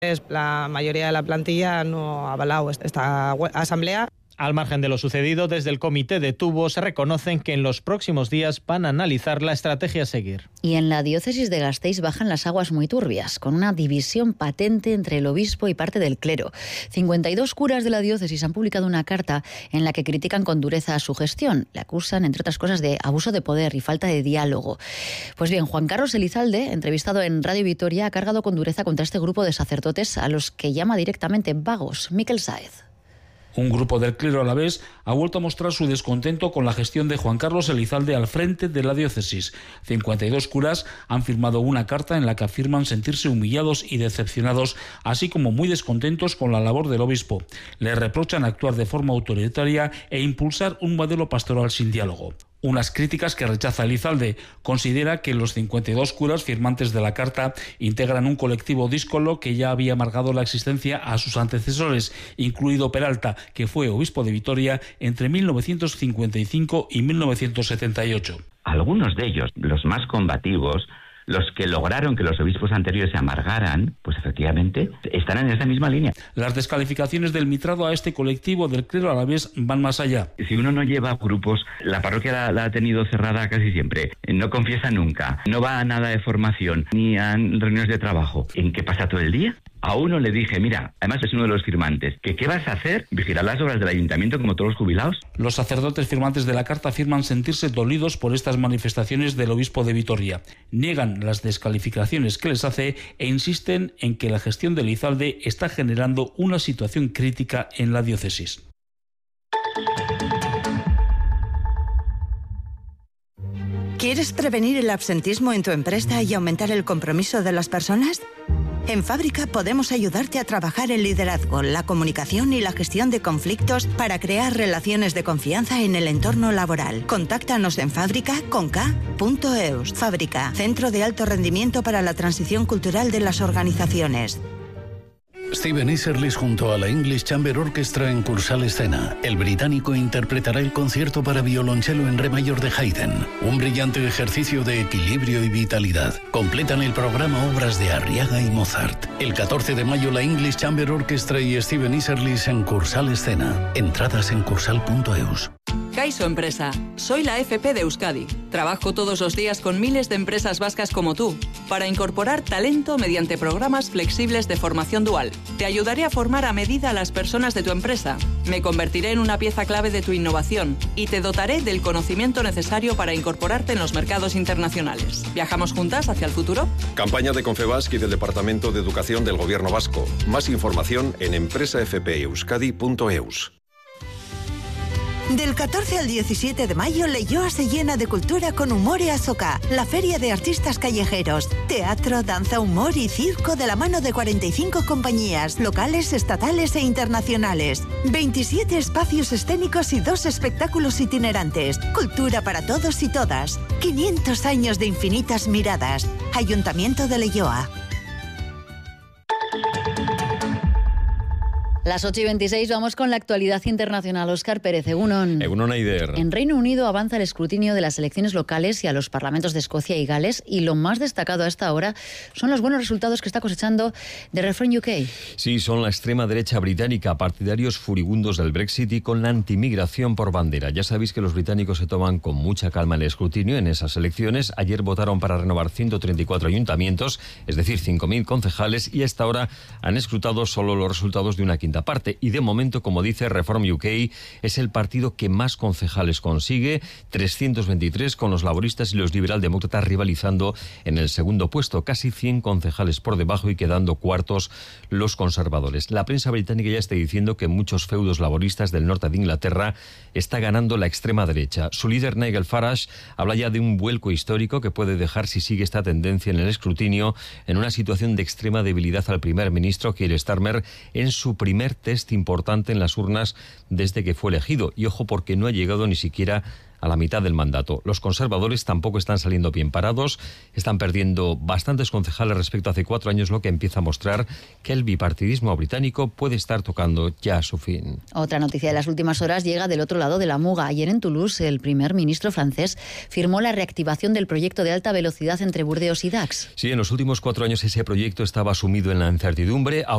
La mayoría de la plantilla no ha avalado esta asamblea. Al margen de lo sucedido, desde el Comité de Tubos se reconocen que en los próximos días van a analizar la estrategia a seguir. Y en la diócesis de Gasteiz bajan las aguas muy turbias, con una división patente entre el obispo y parte del clero. 52 curas de la diócesis han publicado una carta en la que critican con dureza su gestión. Le acusan, entre otras cosas, de abuso de poder y falta de diálogo. Pues bien, Juan Carlos Elizalde, entrevistado en Radio Vitoria, ha cargado con dureza contra este grupo de sacerdotes a los que llama directamente vagos. Miquel Sáez. Un grupo del clero alavés ha vuelto a mostrar su descontento con la gestión de Juan Carlos Elizalde al frente de la diócesis. 52 curas han firmado una carta en la que afirman sentirse humillados y decepcionados, así como muy descontentos con la labor del obispo. Le reprochan actuar de forma autoritaria e impulsar un modelo pastoral sin diálogo. Unas críticas que rechaza Elizalde. Considera que los 52 curas firmantes de la carta integran un colectivo díscolo que ya había amargado la existencia a sus antecesores, incluido Peralta, que fue obispo de Vitoria entre 1955 y 1978. Algunos de ellos, los más combativos, los que lograron que los obispos anteriores se amargaran, pues efectivamente están en esa misma línea. Las descalificaciones del mitrado a este colectivo del clero alavés van más allá. Si uno no lleva grupos, la parroquia la ha tenido cerrada casi siempre, no confiesa nunca, no va a nada de formación, ni a reuniones de trabajo. ¿En qué pasa todo el día? A uno le dije, mira, además es uno de los firmantes, que ¿qué vas a hacer? ¿Vigilar las obras del ayuntamiento como todos los jubilados? Los sacerdotes firmantes de la carta afirman sentirse dolidos por estas manifestaciones del obispo de Vitoria. Niegan las descalificaciones que les hace e insisten en que la gestión de Elizalde está generando una situación crítica en la diócesis. ¿Quieres prevenir el absentismo en tu empresa y aumentar el compromiso de las personas? En Fábrica podemos ayudarte a trabajar el liderazgo, la comunicación y la gestión de conflictos para crear relaciones de confianza en el entorno laboral. Contáctanos en fabrica.eus. Fábrica, centro de alto rendimiento para la transición cultural de las organizaciones. Steven Iserlis junto a la English Chamber Orchestra en Cursal Escena. El británico interpretará el concierto para violonchelo en re mayor de Haydn, un brillante ejercicio de equilibrio y vitalidad. Completan el programa obras de Arriaga y Mozart. El 14 de mayo la English Chamber Orchestra y Steven Iserlis en Cursal Escena. Entradas en cursal.eus. Caiso Empresa. Soy la FP de Euskadi. Trabajo todos los días con miles de empresas vascas como tú para incorporar talento mediante programas flexibles de formación dual. Te ayudaré a formar a medida a las personas de tu empresa. Me convertiré en una pieza clave de tu innovación y te dotaré del conocimiento necesario para incorporarte en los mercados internacionales. ¿Viajamos juntas hacia el futuro? Campaña de Confebask y del Departamento de Educación del Gobierno Vasco. Más información en empresafpeuskadi.eus. Del 14 al 17 de mayo, Leioa se llena de cultura con Humore Azoka, la feria de artistas callejeros. Teatro, danza, humor y circo de la mano de 45 compañías, locales, estatales e internacionales. 27 espacios escénicos y 2 espectáculos itinerantes. Cultura para todos y todas. 500 años de infinitas miradas. Ayuntamiento de Leioa. Las 8:26, vamos con la actualidad internacional. Óscar Pérez, Egunon. Egunon, Aider. En Reino Unido avanza el escrutinio de las elecciones locales y a los parlamentos de Escocia y Gales, y lo más destacado a esta hora son los buenos resultados que está cosechando The Reform UK. Sí, son la extrema derecha británica, partidarios furibundos del Brexit y con la antimigración por bandera. Ya sabéis que los británicos se toman con mucha calma el escrutinio en esas elecciones. Ayer votaron para renovar 134 ayuntamientos, es decir, 5.000 concejales, y hasta ahora han escrutado solo los resultados de una quinta parte, y de momento, como dice Reform UK, es el partido que más concejales consigue, 323, con los laboristas y los liberaldemócratas rivalizando en el segundo puesto, casi 100 concejales por debajo y quedando cuartos los conservadores. La prensa británica ya está diciendo que en muchos feudos laboristas del norte de Inglaterra está ganando la extrema derecha. Su líder, Nigel Farage, habla ya de un vuelco histórico que puede dejar, si sigue esta tendencia en el escrutinio, en una situación de extrema debilidad al primer ministro Keir Starmer en su primer primer test importante en las urnas desde que fue elegido. Y ojo, porque no ha llegado ni siquiera a la mitad del mandato. Los conservadores tampoco están saliendo bien parados, están perdiendo bastantes concejales respecto a hace 4 años, lo que empieza a mostrar que el bipartidismo británico puede estar tocando ya a su fin. Otra noticia de las últimas horas llega del otro lado de la muga. Ayer en Toulouse, el primer ministro francés firmó la reactivación del proyecto de alta velocidad entre Burdeos y Dax. Sí, en los últimos 4 años ese proyecto estaba sumido en la incertidumbre.